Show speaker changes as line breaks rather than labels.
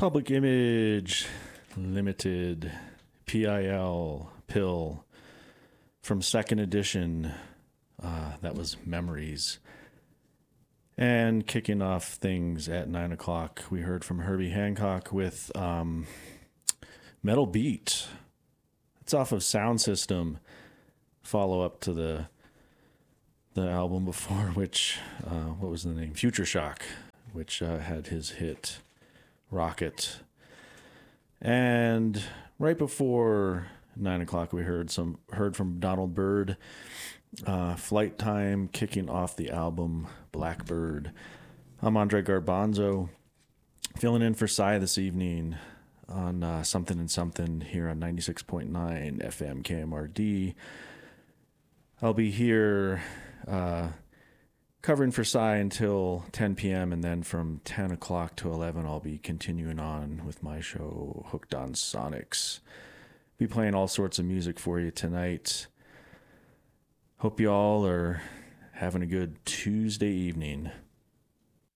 Public Image Limited, PIL from second edition. That was Memories. And kicking off things at 9 o'clock, we heard from Herbie Hancock with Metal Beat. It's off of Sound System. Follow up to the album before, which, what was the name? Future Shock, which had his hit Rocket. And right before 9 o'clock, we heard from Donald Byrd, Flight Time, kicking off the album Blackbird. I'm Andre Garbanzo, filling in for Cy this evening on Something and Something here on 96.9 FM KMRD. I'll be here covering for Cy until 10 p.m. and then from 10 o'clock to 11 I'll be continuing on with my show Hooked on Sonics. Be playing all sorts of music for you tonight. Hope you all are having a good Tuesday evening.